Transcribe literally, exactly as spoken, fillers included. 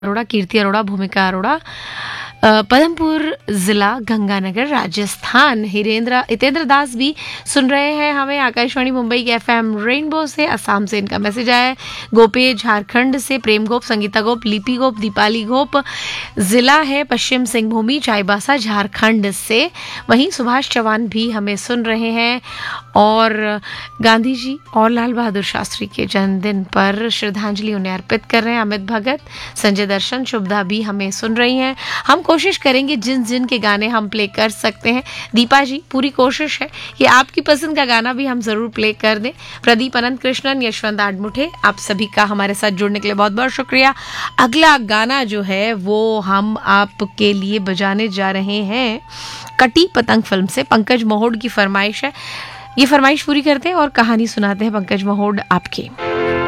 अरोड़ा, कीर्ति अरोड़ा, भूमिका अरोड़ा, अ, पदमपुर जिला गंगानगर राजस्थान। हिरेंद्र हितेंद्र दास भी सुन रहे हैं हमें आकाशवाणी मुंबई के एफएम रेनबो से। असम से इनका मैसेज आया है। गोपे झारखंड से, प्रेम गोप, संगीता गोप, लिपि गोप, दीपाली गोप, जिला है पश्चिम सिंहभूमि, चाईबासा झारखंड से। वहीं सुभाष चौहान भी हमें सुन रहे हैं और गांधी जी और लाल बहादुर शास्त्री के जन्मदिन पर श्रद्धांजलि उन्हें अर्पित कर रहे हैं। अमित भगत, संजय दर्शन, शुभदा भी हमें सुन रही हैं। हम कोशिश करेंगे जिन जिन के गाने हम प्ले कर सकते हैं। दीपा जी, पूरी कोशिश है कि आपकी पसंद का गाना भी हम जरूर प्ले कर दें। प्रदीप अनंत कृष्णन, यशवंत आडमुठे, आप सभी का हमारे साथ जुड़ने के लिए बहुत बहुत शुक्रिया। अगला गाना जो है वो हम आपके लिए बजाने जा रहे हैं कटी पतंग फिल्म से। पंकज महोड की फरमाइश है। ये फरमाइश पूरी करते हैं और कहानी सुनाते हैं पंकज महोड आपकी।